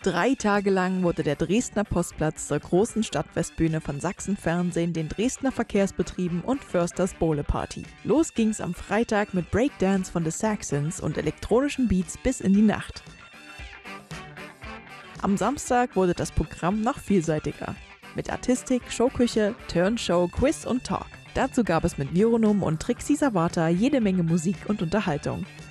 3 Tage lang wurde der Dresdner Postplatz zur großen Stadtfestbühne von Sachsen-Fernsehen, den Dresdner Verkehrsbetrieben und Försters Bowle-Party. Los ging's am Freitag mit Breakdance von The Saxons und elektronischen Beats bis in die Nacht. Am Samstag wurde das Programm noch vielseitiger. Mit Artistik, Showküche, Turnshow, Quiz und Talk. Dazu gab es mit Vironum und Trixie Savata jede Menge Musik und Unterhaltung.